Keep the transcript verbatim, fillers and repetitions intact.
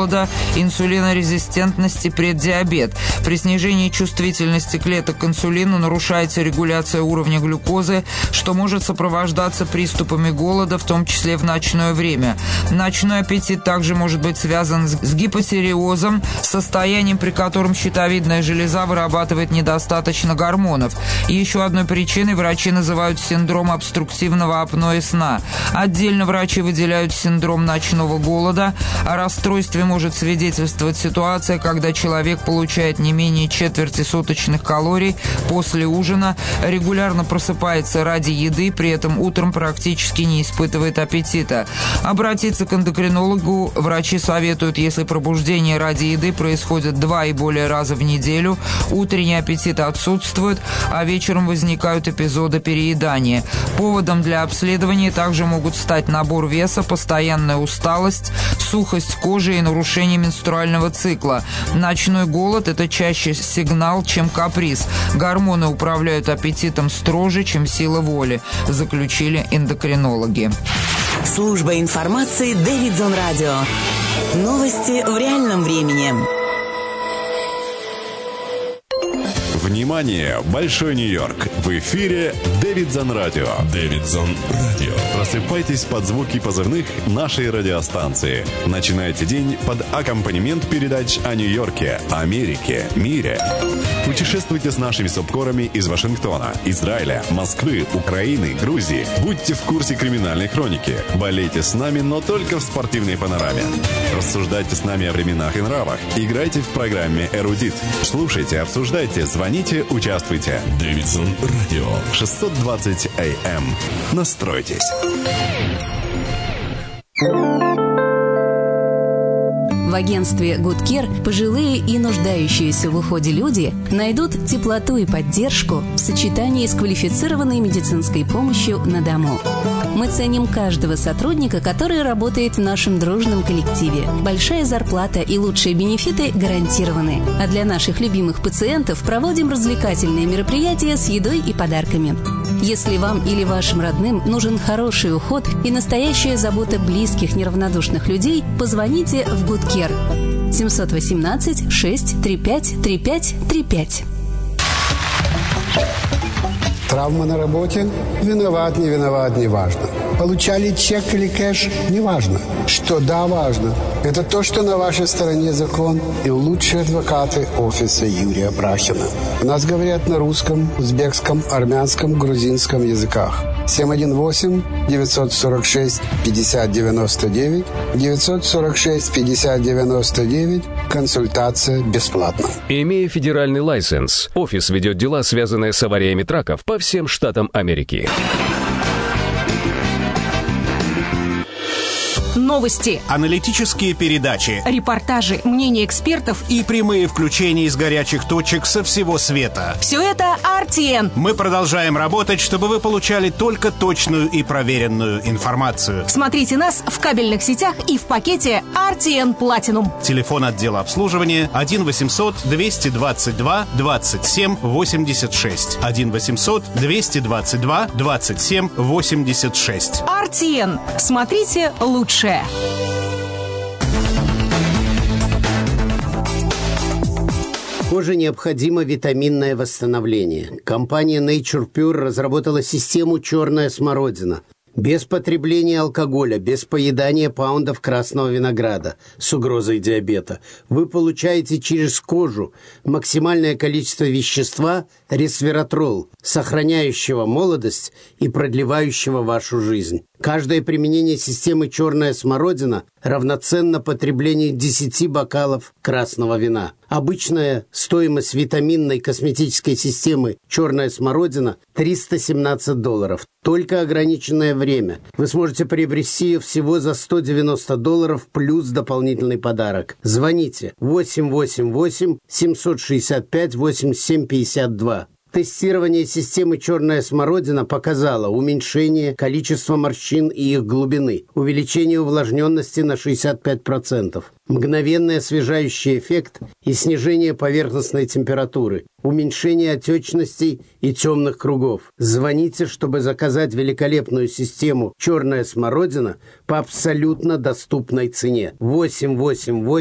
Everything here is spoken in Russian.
голода, инсулинорезистентность и преддиабет. При снижении чувствительности клеток к инсулину нарушается регуляция уровня глюкозы, что может сопровождаться приступами голода, в том числе в ночное время. Ночной аппетит также может быть связан с гипотиреозом, состоянием, при котором щитовидная железа вырабатывает недостаточно гормонов. И еще одной причиной врачи называют синдром обструктивного апноэ сна. Отдельно врачи выделяют синдром ночного голода. О расстройстве может свидетельствовать ситуация, когда человек получает не менее четверти суточных калорий после ужина, регулярно просыпается ради еды, при этом утром практически не испытывает аппетита. Обратиться к эндокринологу врачи советуют, если пробуждение ради еды происходит два и более раза в неделю, утренний аппетит отсутствует, а вечером возникают эпизоды переедания. Поводом для обследования также могут стать набор веса, постоянная усталость, сухость кожи и нарушение менструального цикла. Ночной голод – это чаще сигнал, чем каприз. Гормоны управляют аппетитом строже, чем сила воли, заключили эндокринологи. Служба информации Дэвидсон Радио. Новости в реальном времени. Внимание! Большой Нью-Йорк! В эфире Дэвидсон Радио. Дэвидсон Радио. Просыпайтесь под звуки позывных нашей радиостанции. Начинайте день под аккомпанемент передач о Нью-Йорке, Америке, мире. Путешествуйте с нашими субкорами из Вашингтона, Израиля, Москвы, Украины, Грузии. Будьте в курсе криминальной хроники. Болейте с нами, но только в спортивной панораме. Рассуждайте с нами о временах и нравах. Играйте в программе «Эрудит». Слушайте, обсуждайте, звоните, участвуйте. Дэвидсон Радио. шестьсот двадцать эй эм. Настройтесь. В агентстве Good Care пожилые и нуждающиеся в уходе люди найдут теплоту и поддержку в сочетании с квалифицированной медицинской помощью на дому. Мы ценим каждого сотрудника, который работает в нашем дружном коллективе. Большая зарплата и лучшие бенефиты гарантированы. А для наших любимых пациентов проводим развлекательные мероприятия с едой и подарками. Если вам или вашим родным нужен хороший уход и настоящая забота близких, неравнодушных людей, позвоните в Good Care. семь один восемь шесть три пять три пять три пять. Травма на работе? Виноват, не виноват, не важно. Получали чек или кэш? Не важно. Что да, важно. Это то, что на вашей стороне закон и лучшие адвокаты офиса Юрия Брахина. У нас говорят на русском, узбекском, армянском, грузинском языках. семь один восемь девятьсот сорок шесть пятьдесят девяносто девять девятьсот сорок шесть пятьдесят девяносто девять. Консультация бесплатна. Имея федеральный лайсенс, офис ведет дела, связанные с авариями траков по всем штатам Америки. Новости, аналитические передачи, репортажи, мнения экспертов и прямые включения из горячих точек со всего света. Все это ар ти эн. Мы продолжаем работать, чтобы вы получали только точную и проверенную информацию. Смотрите нас в кабельных сетях и в пакете ар ти эн Platinum. Телефон отдела обслуживания один восемьсот двести двадцать два двадцать семь восемьдесят шесть. один восемьсот двести двадцать два двадцать семь восемьдесят шесть. ар ти эн. Смотрите лучше. Коже необходимо витаминное восстановление. Компания Nature Pure разработала систему «Черная смородина». Без потребления алкоголя, без поедания паундов красного винограда с угрозой диабета вы получаете через кожу максимальное количество вещества ресвератрол, сохраняющего молодость и продлевающего вашу жизнь. Каждое применение системы «Черная смородина» равноценно потреблению десяти бокалов красного вина. Обычная стоимость витаминной косметической системы «Черная смородина» триста семнадцать долларов. Только ограниченное время. Вы сможете приобрести ее всего за сто девяносто долларов плюс дополнительный подарок. Звоните восемь восемь восемь семь шесть пять восемь семь пять два. Тестирование системы «Черная смородина» показало уменьшение количества морщин и их глубины, увеличение увлажненности на шестьдесят пять процентов, мгновенный освежающий эффект и снижение поверхностной температуры, уменьшение отечностей и темных кругов. Звоните, чтобы заказать великолепную систему «Черная смородина» по абсолютно доступной цене. восемь восемь восемь